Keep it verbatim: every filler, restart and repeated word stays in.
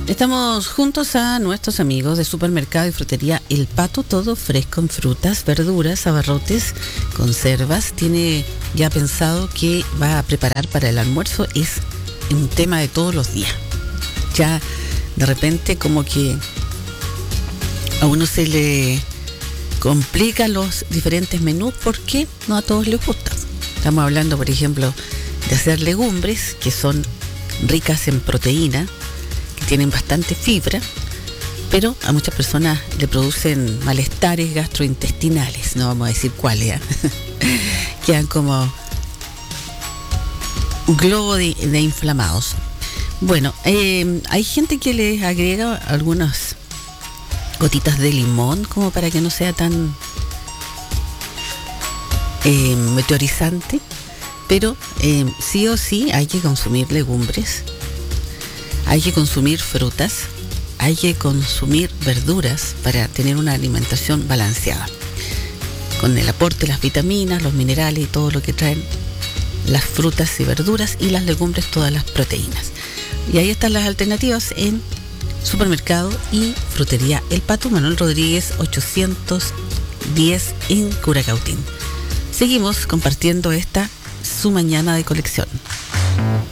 Estamos juntos a nuestros amigos de Supermercado y Frutería El Pato, todo fresco en frutas, verduras, abarrotes, conservas. Tiene ya pensado qué va a preparar para el almuerzo, es un tema de todos los días. Ya de repente como que a uno se le complican los diferentes menús porque no a todos les gusta. Estamos hablando, por ejemplo, de hacer legumbres que son ricas en proteína, tienen bastante fibra, pero a muchas personas le producen malestares gastrointestinales, no vamos a decir cuáles, ¿eh? Quedan como un globo de, de inflamados. Bueno, eh, hay gente que les agrega algunas gotitas de limón como para que no sea tan eh, meteorizante, pero eh, sí o sí hay que consumir legumbres. Hay que consumir frutas, hay que consumir verduras para tener una alimentación balanceada, con el aporte de las vitaminas, los minerales y todo lo que traen las frutas y verduras, y las legumbres, todas las proteínas. Y ahí están las alternativas en Supermercado y Frutería El Pato, Manuel Rodríguez ochocientos diez en Curacautín. Seguimos compartiendo esta su mañana de colección.